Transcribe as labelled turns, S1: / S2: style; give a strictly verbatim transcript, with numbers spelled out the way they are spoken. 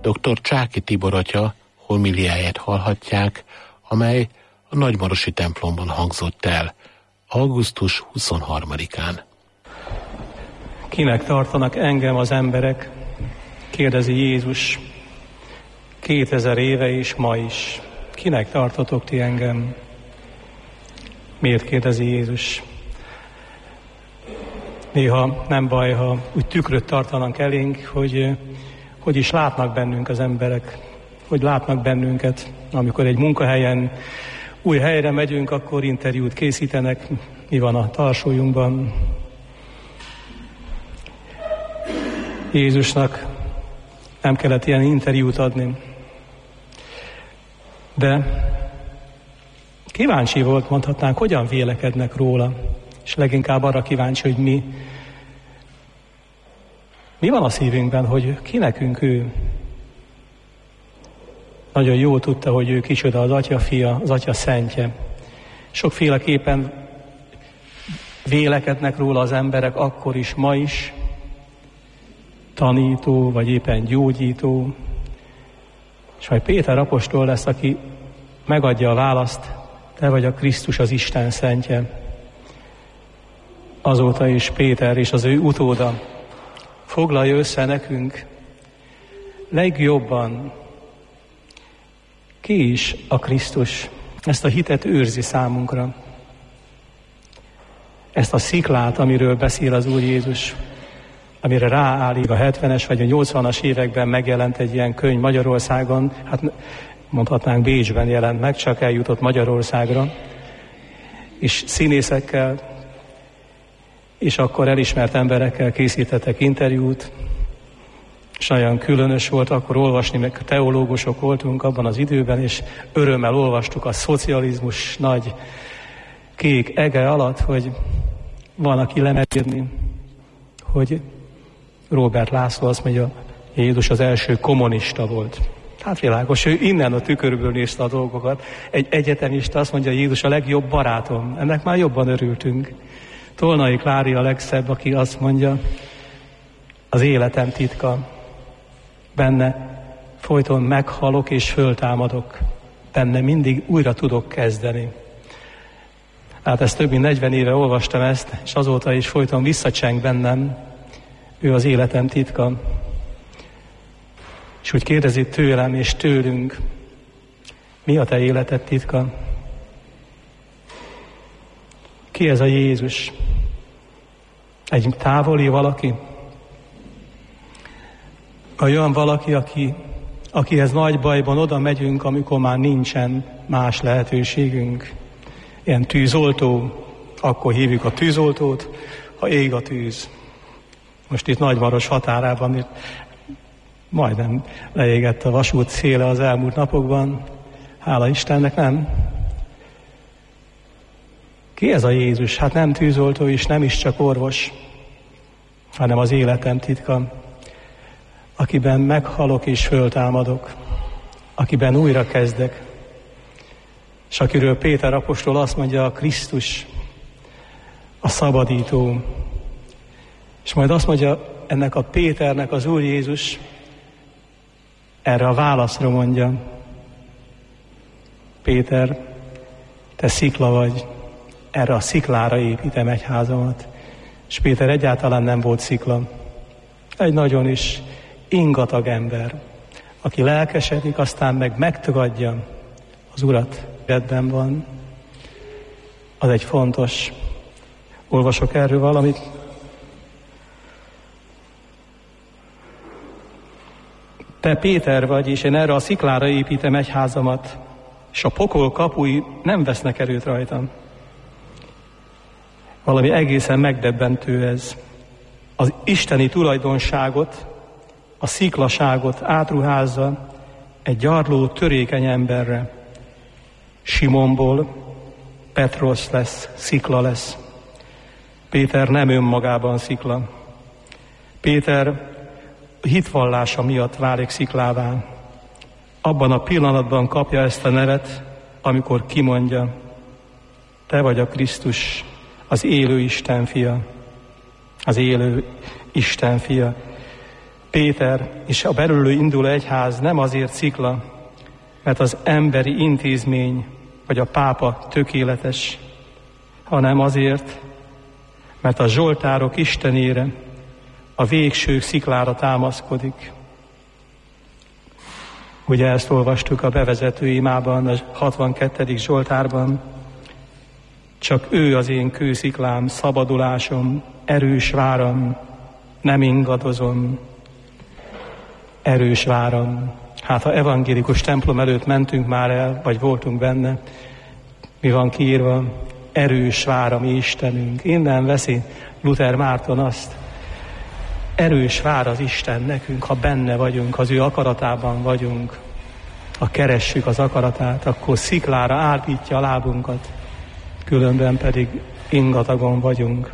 S1: dr. Csáky Tibor atya homiliáját hallhatják, amely a Nagymarosi templomban hangzott el augusztus huszonharmadikán.
S2: Kinek tartanak engem az emberek? Kérdezi Jézus. Kétezer éve és ma is. Kinek tartotok ti engem? Miért kérdezi Jézus? Néha nem baj, ha úgy tükröt tartanak elénk, hogy hogy is látnak bennünk az emberek, hogy látnak bennünket. Amikor egy munkahelyen új helyre megyünk, akkor interjút készítenek, mi van a tarsójunkban. Jézusnak nem kellett ilyen interjút adni. De kíváncsi volt, mondhatnánk, hogyan vélekednek róla. És leginkább arra kíváncsi, hogy mi, mi van a szívünkben, hogy ki nekünk ő. Nagyon jól tudta, hogy ő kicsoda, az Atya fia, az Atya szentje. Sokféleképpen vélekednek róla az emberek akkor is, ma is. Tanító, vagy éppen gyógyító. És majd Péter apostol lesz, aki megadja a választ, te vagy a Krisztus, az Isten szentje. Azóta is Péter és az ő utóda foglalja össze nekünk legjobban, ki is a Krisztus. Ezt a hitet őrzi számunkra. Ezt a sziklát, amiről beszél az Úr Jézus, amire ráállít a hetvenes vagy a nyolcvanas években megjelent egy ilyen könyv Magyarországon, hát mondhatnánk Bécsben jelent meg, csak eljutott Magyarországra, és színészekkel, és akkor elismert emberekkel készítettek interjút, és nagyon különös volt akkor olvasni, meg teológusok voltunk abban az időben, és örömmel olvastuk a szocializmus nagy kék ege alatt, hogy van, aki lemerírni, hogy Róbert László azt mondja, Jézus az első kommunista volt. Hát világos, ő innen a tükörből nézte a dolgokat. Egy egyetemista azt mondja, Jézus a legjobb barátom. Ennek már jobban örültünk. Tolnai Klári a legszebb, aki azt mondja, az életem titka. Benne folyton meghalok és föltámadok. Benne mindig újra tudok kezdeni. Hát ezt több mint negyven éve olvastam ezt, és azóta is folyton visszacseng bennem. Ő az életem titka. És úgy kérdezi tőlem és tőlünk, mi a te életed titka? Ki ez a Jézus? Egy távoli valaki? Olyan valaki, aki, akihez nagy bajban oda megyünk, amikor már nincsen más lehetőségünk. Ilyen tűzoltó, akkor hívjuk a tűzoltót, ha ég a tűz. Most itt Nagymaros határában itt majdnem leégett a vasút széle az elmúlt napokban. Hála Istennek, nem? Ki ez a Jézus? Hát nem tűzoltó is, nem is csak orvos, hanem az életem titka, akiben meghalok és föltámadok, akiben újra kezdek, és akiről Péter apostol azt mondja, a Krisztus, a szabadító. És majd azt mondja ennek a Péternek az Úr Jézus, erre a válaszra mondja, Péter, te szikla vagy, erre a sziklára építem egyházamat. És Péter egyáltalán nem volt szikla. Egy nagyon is ingatag ember, aki lelkesedik, aztán meg megtagadja az Urat. Redben van. Az egy fontos. Olvasok erről valamit. Te Péter vagy, és én erre a sziklára építem egyházamat, és a pokol kapui nem vesznek erőt rajtam. Valami egészen megdöbbentő ez. Az isteni tulajdonságot, a sziklaságot átruházza egy gyarló, törékeny emberre. Simonból Petros lesz, szikla lesz. Péter nem önmagában szikla. Péter hitvallása miatt válik sziklává. Abban a pillanatban kapja ezt a nevet, amikor kimondja, te vagy a Krisztus, az élő Isten fia. Az élő Isten fia. Péter és a belőle induló egyház nem azért szikla, mert az emberi intézmény vagy a pápa tökéletes, hanem azért, mert a zsoltárok Istenére, a végső sziklára támaszkodik. Ugye ezt olvastuk a bevezető imában, a hatvankettedik Zsoltárban. Csak ő az én kősziklám, szabadulásom, erős váram, nem ingadozom, erős váram. Hát ha evangélikus templom előtt mentünk már el, vagy voltunk benne, mi van kiírva? Erős vár a mi Istenünk. Innen veszi Luther Márton azt. Erős vár az Isten nekünk, ha benne vagyunk, az ő akaratában vagyunk, ha keressük az akaratát, akkor sziklára állítja a lábunkat, különben pedig ingatagon vagyunk.